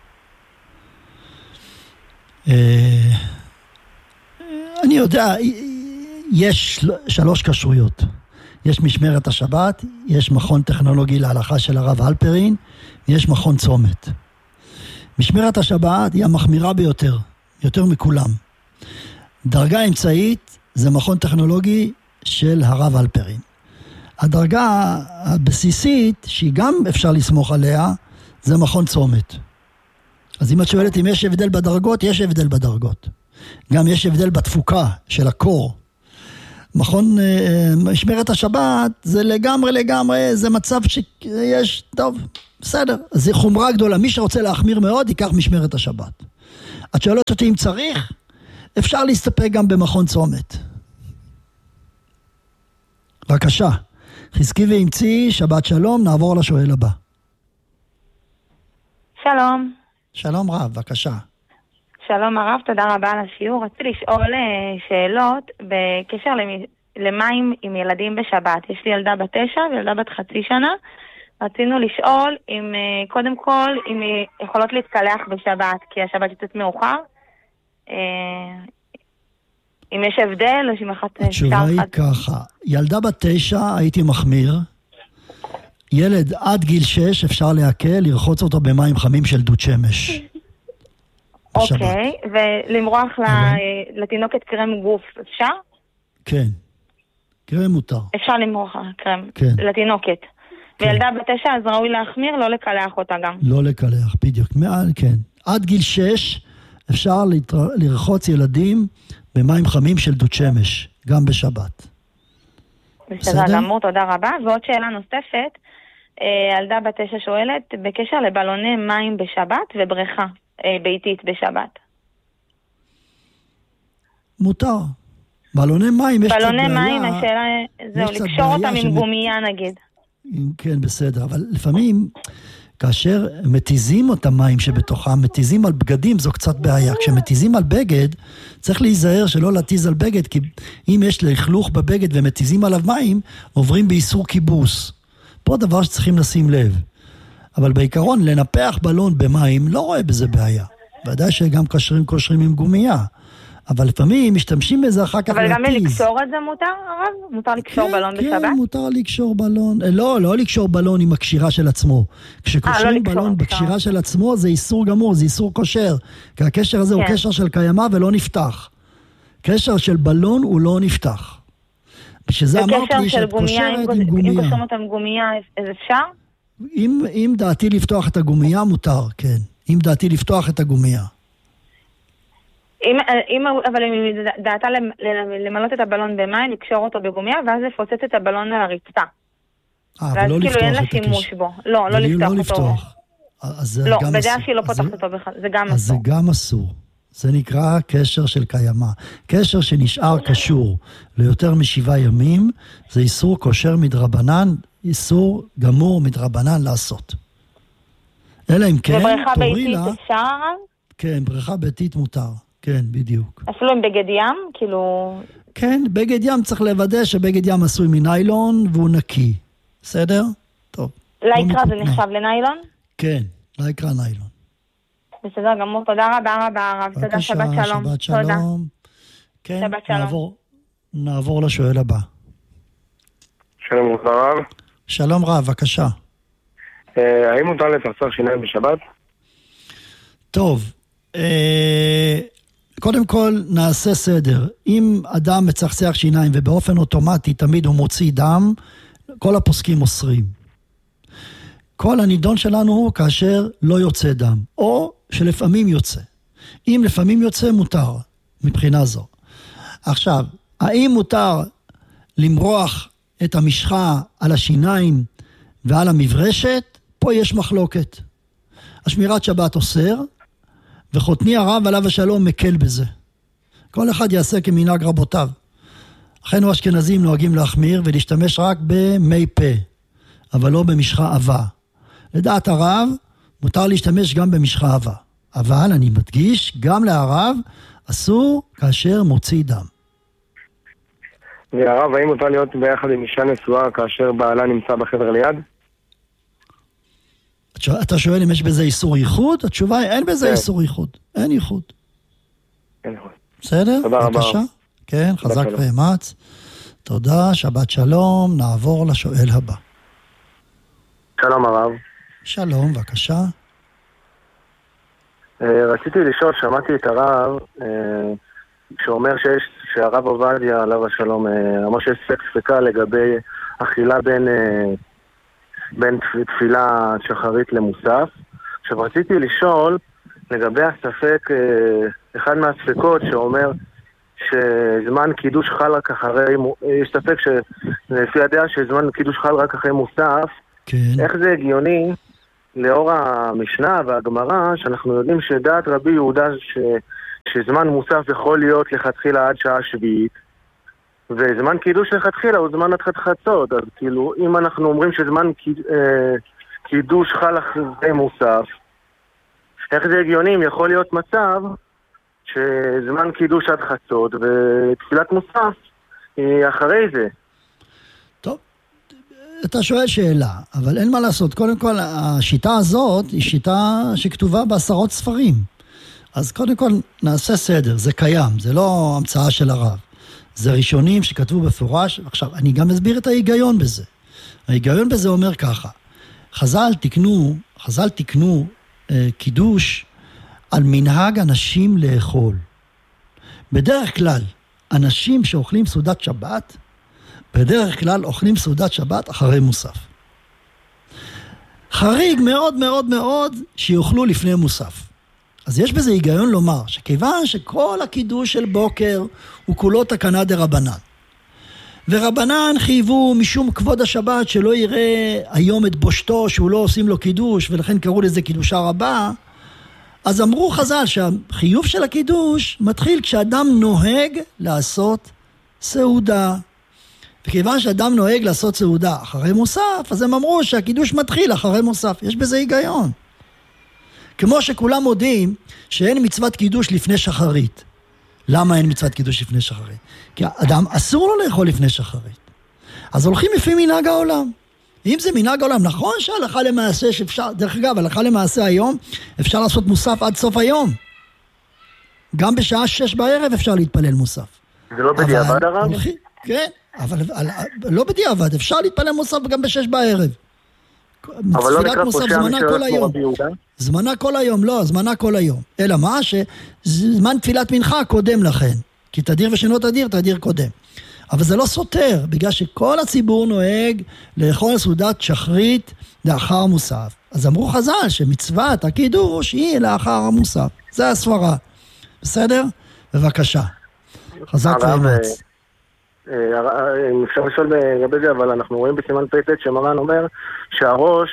אני יודע, יש 3 כשרויות. יש משמרת השבת, יש מכון טכנולוגי להלכה של הרב הלפרין, יש מכון צומת. משמרת השבת היא המחמירה ביותר, יותר מכולם. דרגה אמצעית זה מכון טכנולוגי של הרב הלפרין. הדרגה הבסיסית, שהיא גם אפשר לסמוך עליה, זה מכון צומת. אז אם את שואלת אם יש הבדל בדרגות, יש הבדל בדרגות. גם יש הבדל בתפוקה של הקור. משמרת השבת זה לגמרי, זה מצב שיש, טוב, בסדר, זה חומרה גדולה, מי שרוצה להחמיר מאוד ייקח משמרת השבת. את שואלת אותי אם צריך, אפשר להסתפק גם במכון צומת. בבקשה, חזקי ואמצי, שבת שלום, נעבור לשואל הבא. שלום. שלום רב, בבקשה. שלום הרב, תודה רבה על השיעור. רציתי לשאול שאלות בקשר למים עם ילדים בשבת. יש לי ילדה בת 9 וילדה בת חצי שנה. רצינו לשאול אם, קודם כל, אם יכולות להתקלח בשבת, כי השבת יוצאת מאוחר. אם יש הבדל, או שאם אחת... התשובה היא ככה, ילדה בת 9 הייתי מחמיר, ילד עד גיל 6 אפשר להקל, לרחוץ אותו במים חמים של דוד שמש. אוקיי, ולמרוח לתינוקת קרם גוף, אפשר? כן, קרם מותר. אפשר למרוח קרם לתינוקת. כן. וילדה בת 9 אז ראוי להחמיר, לא לקלח אותה גם. לא לקלח, בדיוק, כן. עד גיל 6 אפשר לרחוץ ילדים במים חמים של דוד שמש, גם בשבת. בסדר גמור, תודה רבה. ועוד שאלה נוספת, ילדה בת 9 שואלת, בקשר לבלוני מים בשבת ובריכה ביתית בשבת. מותר. בלוני מים יש קצת בעיה. בלוני מים, השאלה זהו, לקשור אותם עם גומייה נגיד. כן, בסדר, אבל לפעמים כאשר מתיזים את המים שבתוכם, מתיזים על בגדים, זו קצת בעיה. כשמתיזים על בגד, צריך להיזהר שלא להתיז על בגד, כי אם יש לכלוך בבגד ומתיזים עליו מים, עוברים באיסור כיבוס. פה דבר שצריכים לשים לב. אבל בעיקרון, לנפח בלון במים, לא רואה בזה בעיה. ודאי שגם קושרים עם גומייה. אבל לפעמים משתמשים בזה אחר כך להתיז. אבל גם לקשור את זה מותר, הרב? מותר לקשור בלון בשבת? כן, מותר לקשור בלון. לא לקשור בלון עם הקשירה של עצמו. כשקושרים בלון בקשירה של עצמו, זה איסור גמור, זה איסור כושר. כי הקשר הזה הוא קשר של קיימה ולא נפתח. קשר של בלון הוא לא נפתח. בשביל אמרת לי שאת קושרת עם גומייה. אם קושרים אותה עם גומייה, אז אפשר? אם דעתי לפתוח את הגומייה, מותר, כן. אם דעתי לפתוח את הגומייה. אבל אם דעתה למלות את הבלון במים, לקשור אותו בגומיה, ואז לפוצץ את הבלון על הרצפה. ואז כאילו אין לה שימוש בו. לא לפתוח אותו. לא, בדעה שהיא לא פותחת אותו בכלל, זה גם אסור. אז זה גם אסור. זה נקרא קשר של קיימה. קשר שנשאר קשור ליותר מ7 ימים, זה איסור כושר מדרבנן, איסור גמור מדרבנן לעשות. אלא אם כן, ובריכה ביתית אפשר? כן, בריכה ביתית מותר. כן, בדיוק. אפילו עם בגד ים, כאילו... כן, בגד ים צריך לוודא שבגד ים עשוי מניילון והוא נקי. בסדר? טוב. לייקרה זה נחשב לניילון? כן, לייקרה ניילון. בסדר גמור, תודה רבה הרב. תודה, שבת שלום. שבת שלום. כן, שבת שלום. נעבור לשואל הבא. שלום רב. שלום רב, בבקשה. האם מותר לצחצח שיניים בשבת? טוב, קודם כל נעשה סדר. אם אדם מצחצח שיניים ובאופן אוטומטי תמיד הוא מוציא דם, כל הפוסקים אוסרים. כל הנידון שלנו הוא כאשר לא יוצא דם, או שלפעמים יוצא. אם לפעמים יוצא, מותר, מבחינה זו. עכשיו, האם מותר למרוח את המשחה על השיניים ועל המברשת? פה יש מחלוקת. השמירת שבת אוסר, וחותני הרב עליו השלום מקל בזה. כל אחד יעשה כמנהג רבותיו. אחינו אשכנזים נוהגים להחמיר ולהשתמש רק במי פה, אבל לא במשחה עבה. לדעת הרב, מותר להשתמש גם במשחה עבה. אבל אני מדגיש, גם להרב אסור כאשר מוציא דם. והרב, האם מותר להיות ביחד עם אישה נשואה כאשר בעלה נמצא בחדר ליד? אתה שואל אם יש בזה איסור ייחוד? התשובה היא, אין בזה איסור ייחוד. אין ייחוד. בסדר? תודה רבה. בבקשה. כן, חזק ואמץ. תודה, שבת שלום. נעבור לשואל הבא. שלום הרב. שלום, בבקשה. רציתי לשאול, שמעתי את הרב שאומר שהרב עובדיה עליו השלום אמר שיש ספקה לגבי אכילה בין תפילה שחרית למוסף. עכשיו רציתי לשאול לגבי הספק, אחד מהספקות שאומר שזמן קידוש חל רק אחרי, יש ספק שלפי הדעה שזמן קידוש חל רק אחרי מוסף, כן. איך זה הגיוני לאור המשנה והגמרא, שאנחנו יודעים שדעת רבי יהודה שזמן מוסף יכול להיות לכתחילה עד שעה שביעית, וזמן קידוש לכתחילה הוא זמן עד חצות, אז כאילו אם אנחנו אומרים שזמן קידוש חל אחרי מוסף, איך זה הגיוני אם יכול להיות מצב שזמן קידוש עד חצות ותפילת מוסף היא אחרי זה? טוב, אתה שואל שאלה, אבל אין מה לעשות. קודם כל, השיטה הזאת היא שיטה שכתובה בעשרות ספרים. אז קודם כל נעשה סדר, זה קיים, זה לא המצאה של הרב. זה ראשונים שכתבו בפורש. עכשיו, אני גם אסביר את ההיגיון בזה. ההיגיון בזה אומר ככה, חז"ל תקנו קידוש על מנהג אנשים לאכול. בדרך כלל, אנשים שאוכלים סעודת שבת, בדרך כלל אוכלים סעודת שבת אחרי מוסף. חריג מאוד מאוד מאוד שיאכלו לפני מוסף. אז יש בזה היגיון לומר שכיוון שכל הקידוש של בוקר הוא כולו תקנה דרבנן, ורבנן חייבו משום כבוד השבת שלא יראה היום את בושתו שהוא לא עושים לו קידוש, ולכן קראו לזה קידושה רבה, אז אמרו חז"ל שהחיוב של הקידוש מתחיל כשאדם נוהג לעשות סעודה. וכיוון שאדם נוהג לעשות סעודה אחרי מוסף, אז הם אמרו שהקידוש מתחיל אחרי מוסף. יש בזה היגיון. כמו שכולם מודים שאין מצוות קידוש לפני שחרית. למה אין מצוות קידוש לפני שחרית? כי האדם אסור לו לאכול לפני שחרית. אז הולכים לפי מנהג העולם. אם זה מנהג העולם, נכון שהלכה למעשה שאפשר, דרך אגב, הלכה למעשה היום, אפשר לעשות מוסף עד סוף היום. גם בשעה 6 בערב אפשר להתפלל מוסף. זה לא בדיעבד הרב? כן, אבל לא בדיעבד, אפשר להתפלל מוסף גם ב6 בערב. אבל לא נקרא פה שם כל היום. זמנה כל היום, לא, זמנה כל היום. אלא מה? שזמן תפילת מנחה קודם לכן. כי תדיר ושאינו תדיר, תדיר קודם. אבל זה לא סותר, בגלל שכל הציבור נוהג לאכול סעודת שחרית לאחר מוסף. אז אמרו חז"ל שמצוות הקידוש היא לאחר המוסף. זה הסברה. בסדר? בבקשה. חזק ואמץ. אפשר לשאול לגבי זה, אבל אנחנו רואים בסימן פ"ט שמרן אומר שהראש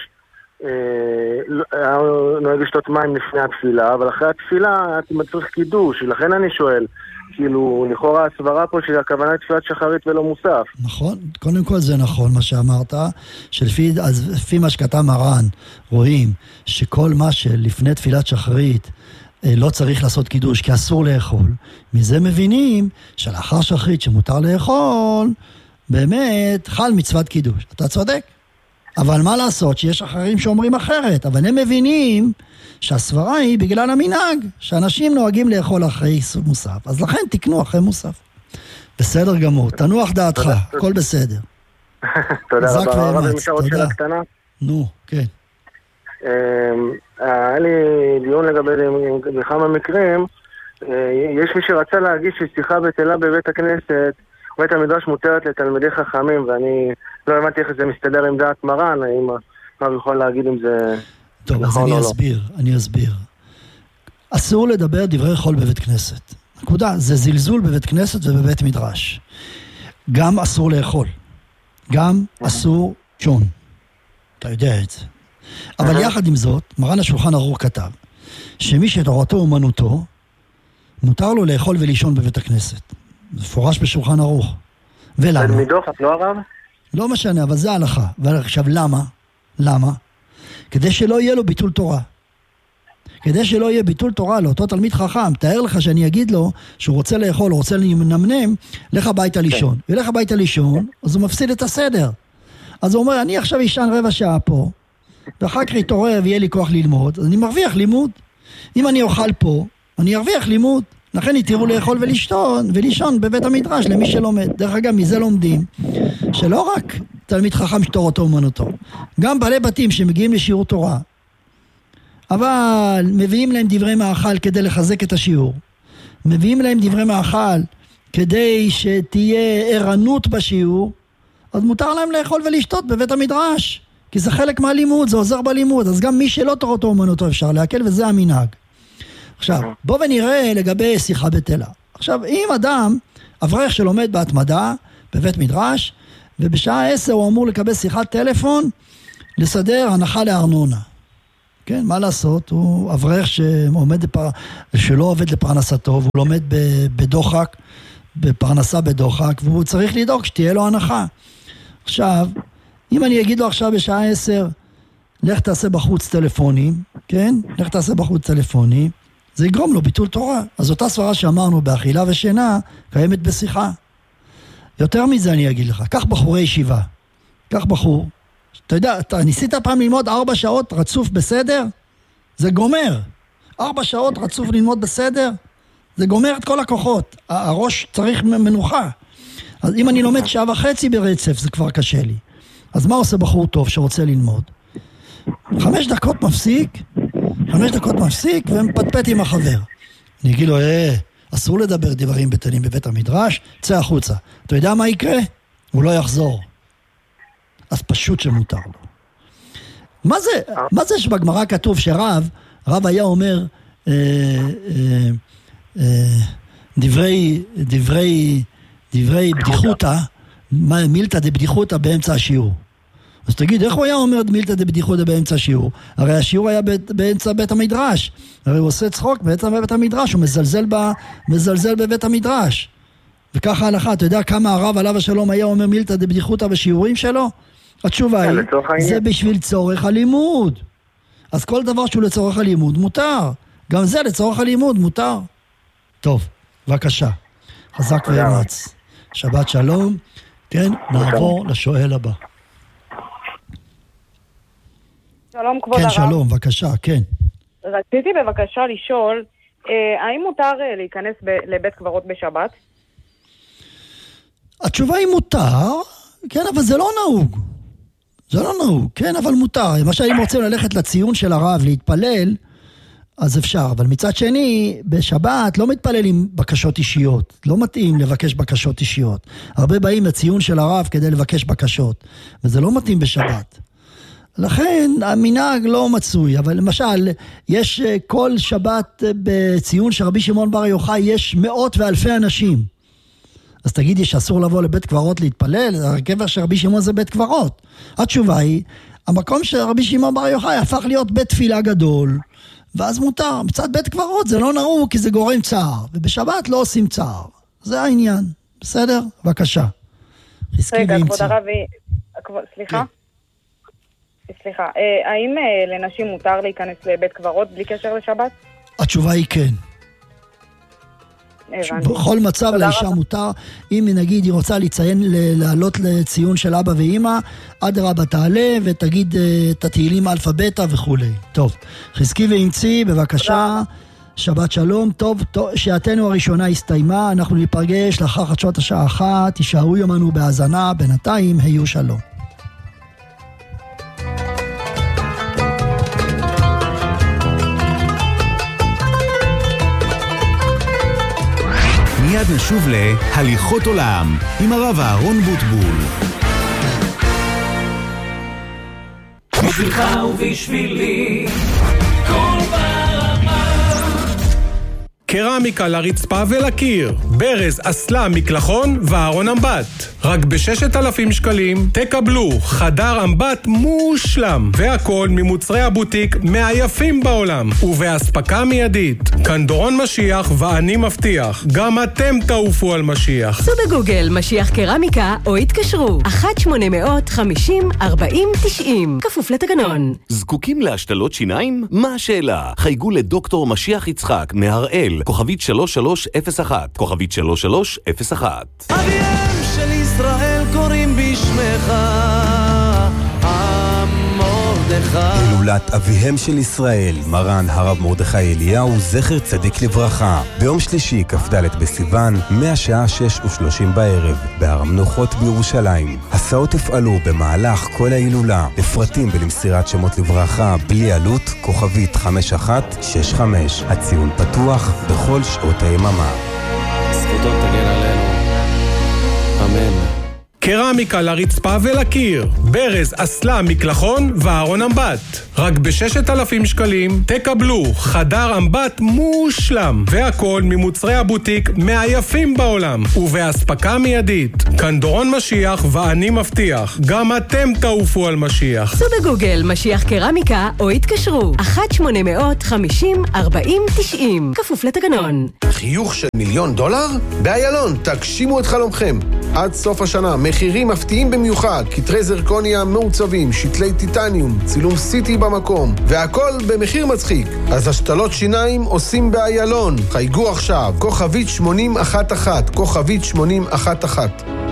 נוהג לשתות מים לפני התפילה, אבל אחרי התפילה אתה צריך קידוש, ולכן אני שואל, כאילו, לכאורה הסברה פה שהכוונה תפילת שחרית ולא מוסף. נכון, קודם כל זה נכון מה שאמרת, שלפי מה שכתב מרן, רואים שכל מה שלפני תפילת שחרית לא צריך לעשות קידוש, כי אסור לאכול. מזה מבינים שלאחר שחרית שמותר לאכול, באמת חל מצוות קידוש. אתה צודק. אבל מה לעשות שיש אחרים שאומרים אחרת, אבל הם מבינים שהסברה היא בגלל המנהג, שאנשים נוהגים לאכול אחרי מוסף, אז לכן תקנו אחרי מוסף. בסדר גמור, תנוח דעתך, הכל בסדר. תודה רבה, הרב, אם אפשר עוד שאלה קטנה? נו, כן. היה לי דיון לגבי בכמה מקרים, יש מי שרצה להגיש ששיחה בטלה בבית הכנסת, בית המדרש מותרת לתלמידי חכמים, ואני לא הבנתי איך זה מסתדר עם דעת מרן, האם מה יכול להגיד אם זה טוב, נכון או לא. טוב, אז אני אסביר. אסור לדבר דברי חול בבית כנסת. נקודה, זה זלזול בבית כנסת ובבית מדרש. גם אסור לאכול. גם אסור צ'ון. אתה יודע את זה. אבל יחד עם זאת, מרן השולחן ערוך כתב, שמי שתורתו אומנותו, מותר לו לאכול ולישון בבית הכנסת. זה פורש בשולחן ערוך. ולמה? תלמידו, לא הרב? לא משנה, אבל זה ההלכה. ועכשיו, למה? למה? כדי שלא יהיה לו ביטול תורה. כדי שלא יהיה ביטול תורה לאותו תלמיד חכם, תאר לך שאני אגיד לו שהוא רוצה לאכול, רוצה לנמנם, לך הביתה לישון. ולך הביתה לישון, אז הוא מפסיד את הסדר. אז הוא אומר, אני עכשיו ישן רבע שעה פה, ואחר כך יתעורר ויהיה לי כוח ללמוד, אז אני מרוויח לימוד. אם אני אוכל פה, אני ארוויח לימוד. לכן יתירו לאכול ולישון בבית המדרש למי שלומד. דרך אגב, מזה לומדים שלא רק תלמיד חכם שתורתו אומנותו, גם בעלי בתים שמגיעים לשיעור תורה, אבל מביאים להם דברי מאכל כדי לחזק את השיעור, מביאים להם דברי מאכל כדי שתהיה ערנות בשיעור, אז מותר להם לאכול ולשתות בבית המדרש, כי זה חלק מהלימוד, זה עוזר בלימוד. אז גם מי שלא תורתו אומנותו אפשר להקל, וזה המנהג. עכשיו, בוא ונראה לגבי שיחה בטלה. עכשיו, אם אדם, אברך שלומד בהתמדה, בבית מדרש, ובשעה 10 הוא אמור לקבל שיחת טלפון, לסדר הנחה לארנונה. כן, מה לעשות? הוא אברך שלא עובד לפרנסתו, והוא לומד בדוחק, בפרנסה בדוחק, והוא צריך לדאוג שתהיה לו הנחה. עכשיו, אם אני אגיד לו עכשיו בשעה 10, לך תעשה בחוץ טלפונים, כן? לך תעשה בחוץ טלפונים, זה יגרום לו ביטול תורה. אז אותה סברה שאמרנו באכילה ושינה, קיימת בשיחה. יותר מזה אני אגיד לך, קח בחורי ישיבה, קח בחור, אתה יודע, אתה ניסית פעם ללמוד 4 שעות רצוף בסדר? זה גומר. 4 שעות רצוף ללמוד בסדר? זה גומר את כל הכוחות. הראש צריך מנוחה. אז אם אני לומד 1.5 שעה ברצף, זה כבר קשה לי. אז מה עושה בחור טוב שרוצה ללמוד? 5 דקות מפסיק ומפטפט עם החבר. אני אגיד לו, אסור לדבר דברים בטלים בבית המדרש, צא החוצה. אתה יודע מה יקרה? הוא לא יחזור. אז פשוט שמותר לו. מה זה שבגמרא כתוב שרב היה אומר דברי בדיחותא, מילתא דבדיחותא באמצע השיעור. אז תגיד, איך הוא היה אומר מילתא דבדיחותא באמצע השיעור? הרי השיעור היה באמצע בית המדרש. הרי הוא עושה צחוק באמצע בית המדרש, הוא מזלזל בבית המדרש. וככה ההלכה, אתה יודע כמה הרב עליו השלום היה אומר מילתא דבדיחותא בשיעורים שלו? התשובה היא, זה בשביל צורך הלימוד. אז כל דבר שהוא לצורך הלימוד מותר. גם זה לצורך הלימוד מותר. טוב, בבקשה. חזק ואמץ. שבת שלום. כן, נעבור לשואל הבא. שלום כבוד הרב. כן, שלום, בבקשה, כן. רציתי בבקשה לשאול, האם מותר להיכנס לבית קברות בשבת? התשובה היא מותר, כן, אבל זה לא נהוג. זה לא נהוג, כן, אבל מותר. למשל, אם רוצים ללכת לציון של הרב, להתפלל, אז אפשר. אבל מצד שני, בשבת לא מתפלל עם בקשות אישיות. לא מתאים לבקש בקשות אישיות. הרבה באים לציון של הרב כדי לבקש בקשות. וזה לא מתאים בשבת. לכן, המנהג לא מצוי. אבל למשל, יש כל שבת בציון של רבי שמעון בר יוחאי, יש מאות ואלפי אנשים. אז תגידי שאסור לבוא לבית קברות להתפלל, הקבר של רבי שמעון זה בית קברות. התשובה היא, המקום של רבי שמעון בר יוחאי הפך להיות בית תפילה גדול, ואז מותר. מצד בית קברות זה לא נהוג כי זה גורם צער, ובשבת לא עושים צער. זה העניין. בסדר? בבקשה. רגע, כבוד הרבי, סליחה? סליחה, האם לנשים מותר להיכנס לבית קברות בלי קשר לשבת? התשובה היא כן. בכל מצב לאישה מותר, אם נגיד היא רוצה לעלות לציון של אבא ואמא, אדרבה תעלה ותגיד את התהילים אלפא בטא וכו'. טוב, חזקי ואמצי, בבקשה, שבת שלום. טוב, שעתנו הראשונה הסתיימה, אנחנו ניפגש לאחר חדשות השעה 1, תישארו יומנו בהאזנה, בינתיים היו שלום. מיד נשוב להליכות עולם עם הרב אהרון בוטבול. בשבילך ובשבילי כל ברמה. קרמיקה לרצפה ולקיר, ברז, אסלה, מקלחון וארון אמבט. רק ב6,000 שקלים תקבלו חדר אמבט מושלם, והכל ממוצרי הבוטיק מהיפים בעולם ובהספקה מיידית. כאן דורון משיח ואני מבטיח, גם אתם תעופו על משיח. סו בגוגל משיח קרמיקה או התקשרו 1-850-40-90, כפוף לתקנון. זקוקים להשתלות שיניים? מה השאלה? חייגו לדוקטור משיח יצחק מהראל, כוכבית 3301, כוכבית 3301. אביהם של ישראל קוראים בשמך מרדכי. הילולת אביהם של ישראל, מרן הרב מרדכי אליהו, זכר צדיק לברכה, ביום שלישי כ"ד בסיוון, מהשעה 6:30 בערב, בהר המנוחות בירושלים. הסעות יפעלו במהלך כל ההילולה, לפרטים ולמסירת שמות לברכה בלי עלות, כוכבית 5165. הציון פתוח בכל שעות היממה. זכותו תגן עלינו, אמן. קרמיקה לרצפה ולקיר, ברז, אסלה, מקלחון וארון אמבט. רק ב6,000 שקלים תקבלו חדר אמבט מושלם, והכל ממוצרי הבוטיק מהיפים בעולם ובהספקה מיידית. כאן דורון משיח ואני מבטיח, גם אתם תעופו על משיח. סעו בגוגל משיח קרמיקה או התקשרו 1-800-50-40-90, כפוף לתקנון. חיוך של $1,000,000? באיילון, תגשימו את חלומכם. עד סוף השנה, מחירים מפתיעים במיוחד, כתרי זרקוניה מעוצבים, שתלי טיטניום, צילום סיטי במקום, והכל במחיר מצחיק. אז השתלות שיניים עושים באיילון. חייגו עכשיו, כוכבית 8011, כוכבית 8011.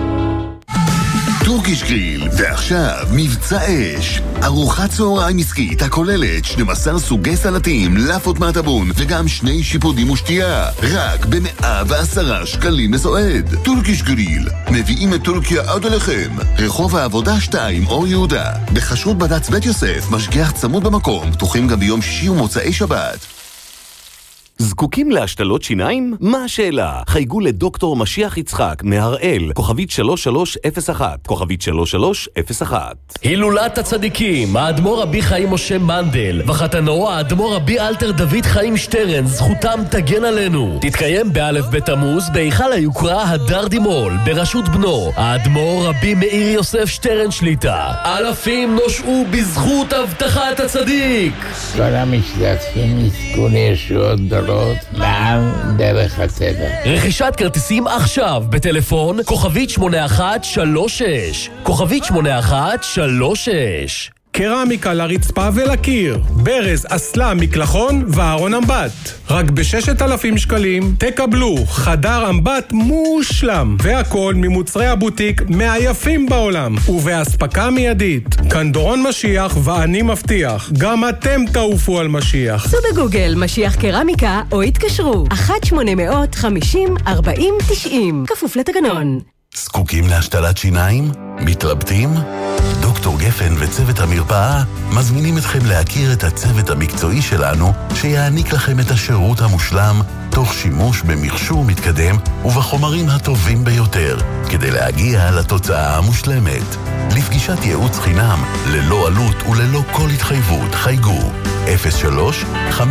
טורקיש גריל, ועכשיו מבצע אש. ארוחת צהריים עסקית הכוללת 12 סוגי סלטים, לאפות מהטבון וגם 2 שיפודים ושתייה, רק ב110 שקלים לסועד. טורקיש גריל, מביאים את טורקיה עד אליכם. רחוב העבודה 2 אור יהודה, בחשרות בד"ץ בית יוסף, משגיח צמוד במקום, פתוחים גם ביום שישי ומוצאי שבת. זקוקים להשתלות שיניים? מה השאלה? חייגו לדוקטור משיח יצחק מהראל, כוכבית 3301, כוכבית 3301. הילולת הצדיקים, האדמו"ר רבי חיים משה מנדל וחתנו האדמו"ר רבי אלתר דוד חיים שטרן, זכותם תגן עלינו. תתקיים באלף בתמוז בהיכל היוקרה הדר דימול בראשות בנו האדמו"ר רבי מאיר יוסף שטרן שליטה. אלפים נושעו בזכות הבטחת הצדיק. כל המשתתפים יזכו לישועות גדולות מעם דרך הצדק. רכישת כרטיסים עכשיו בטלפון כוכבית 8136, כוכבית 8136. קרמיקה לרצפה ולקיר, ברז, אסלה, מקלחון וארון אמבט. רק ב6,000 שקלים תקבלו חדר אמבט מושלם, והכל ממוצרי הבוטיק מהיפים בעולם ובהספקה מיידית. כאן דורון משיח ואני מבטיח, גם אתם תעופו על משיח. סעו בגוגל משיח קרמיקה או התקשרו 1-800-50-40-90, כפוף לתקנון. זקוקים להשתלת שיניים? מתלבטים? דוקטור גפן וצוות המרפאה מזמינים אתכם להכיר את הצוות המקצועי שלנו שיעניק לכם את השירות המושלם תוך שימוש במכשור מתקדם ובחומרים הטובים ביותר כדי להגיע לתוצאה המושלמת. לפגישת ייעוץ חינם ללא עלות וללא כל התחייבות חייגו 03-570-7575.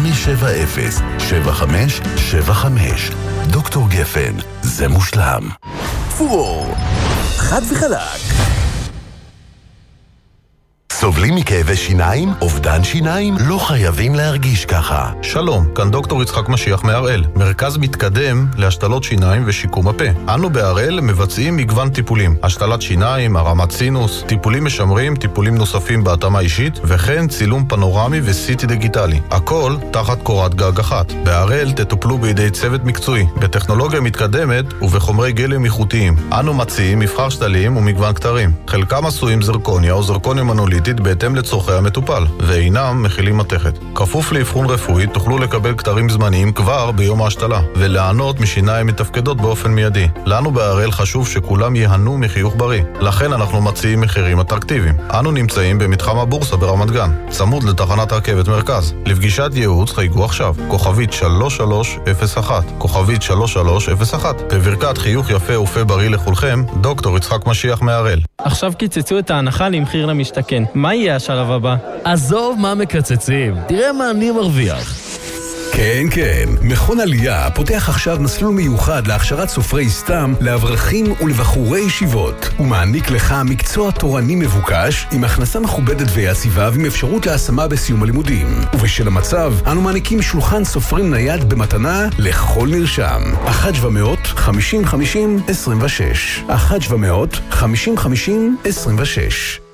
דוקטור גפן, זה מושלם. פורור, חד וחלק. סובלים מכאבי שיניים? אובדן שיניים? לא חייבים להרגיש ככה. שלום, כאן דוקטור יצחק משיח מהראל, מרכז מתקדם להשתלות שיניים ושיקום הפה. אנו בהראל מבצעים מגוון טיפולים, השתלת שיניים, הרמת סינוס, טיפולים משמרים, טיפולים נוספים בהתאמה אישית, וכן צילום פנורמי וסיטי דיגיטלי. הכל תחת קורת גג אחת. בהראל תטופלו בידי צוות מקצועי, בטכנולוגיה מתקדמת ובחומרי גלם איכותיים. אנו מציעים מבחר שתלים ומגוון כתרים. חלקם עשויים זרקוניה או זרקוניה מנוליטית בהתאם לצורכי המטופל, ואינם מכילים מתכת. כפוף לאבחון רפואי תוכלו לקבל כתרים זמניים כבר ביום ההשתלה, ולענות משיניים מתפקדות באופן מיידי. לנו בהראל חשוב שכולם יהנו מחיוך בריא, לכן אנחנו מציעים מחירים אטרקטיביים. אנו נמצאים במתחם הבורסה ברמת גן, צמוד לתחנת רכבת מרכז. לפגישת ייעוץ חייגו עכשיו, כוכבית 3301, כוכבית 3301. בברכת חיוך יפה ופה בריא לכולכם, דוקטור יצחק משיח מהראל. עכשיו קיצצו את ההנחה למחיר למשתכן. מה יהיה השלב הבא? עזוב מה מקצצים, תראה מה אני מרוויח. כן, כן. מכון עלייה פותח עכשיו מסלול מיוחד להכשרת סופרי סתם לאברכים ולבחורי ישיבות. הוא מעניק לך מקצוע תורני מבוקש עם הכנסה מכובדת ויציבה ועם אפשרות להשמה בסיום הלימודים. ובשל המצב, אנו מעניקים שולחן סופרים נייד במתנה לכל נרשם. 1-700-50-50-26 1-700-50-50-26